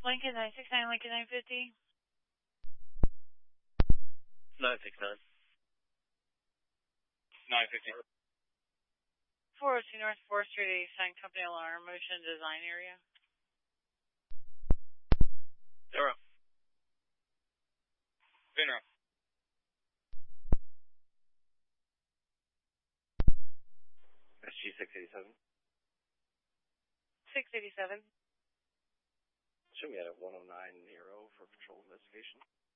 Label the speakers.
Speaker 1: Lincoln 969, Lincoln 950.
Speaker 2: 969. 950.
Speaker 1: 402 North 4th Street, Sign Company Alarm, Motion Design Area.
Speaker 2: 0. Vinro. SG 687.
Speaker 1: 687.
Speaker 2: Show me at a 109 Nero for patrol investigation.